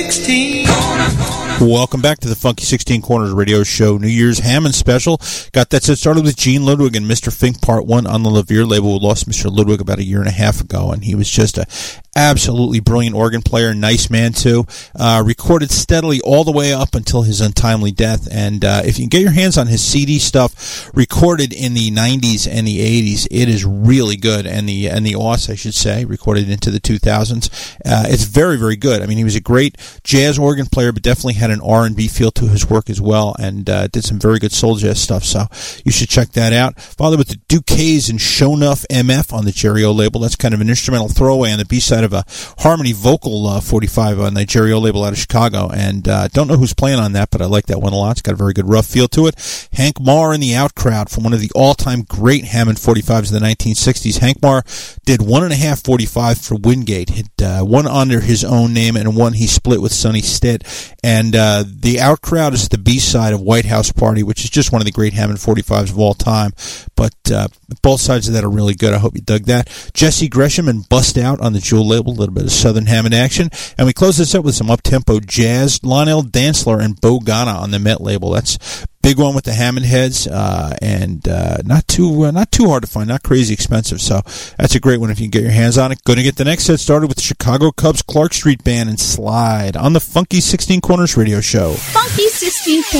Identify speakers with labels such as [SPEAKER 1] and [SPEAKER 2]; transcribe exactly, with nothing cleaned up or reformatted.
[SPEAKER 1] Welcome back to the Funky sixteen Corners radio show, New Year's Hammond special. Got that set started with Gene Ludwig and Mister Fink Part one on the Levere label. We lost Mister Ludwig about a year and a half ago, and he was just a absolutely brilliant organ player, nice man too. Uh, recorded steadily all the way up until his untimely death. And uh, if you can get your hands on his C D stuff, recorded in the nineties and the eighties, it is really good. And the and the aughts, I should say, recorded into the two thousands. Uh, it's very, very good. I mean, he was a great jazz organ player, but definitely had an R and B feel to his work as well, and uh, did some very good soul jazz stuff. So you should check that out. Followed with the Duquesnes and Shonuff M F on the Jerry O label. That's kind of an instrumental throwaway on the B-side of a harmony vocal uh, forty-five on the Jerry O label out of Chicago, and uh, don't know who's playing on that, but I like that one a lot. It's got a very good rough feel to it. Hank Marr and the Out Crowd from one of the all-time great Hammond forty-fives of the nineteen sixties. Hank Marr did one and a half forty-five for Wingate, hit uh, one under his own name and one he split with Sonny Stitt, and uh, the Out Crowd is the B-side of White House Party, which is just one of the great Hammond forty-fives of all time, but uh, both sides of that are really good. I hope you dug that. Jesse Gresham and Bust Out on the Jewel label, a little bit of Southern Hammond action, and we close this up with some up-tempo jazz. Lionel Dantzler and Bo Ghana on the Met label. That's big one with the Hammond heads, uh, and uh, not too uh, not too hard to find, not crazy expensive. So that's a great one if you can get your hands on it. Going to get the next set started with the Chicago Cubs Clark Street Band and Slide on the Funky sixteen Corners radio show.
[SPEAKER 2] Funky sixteen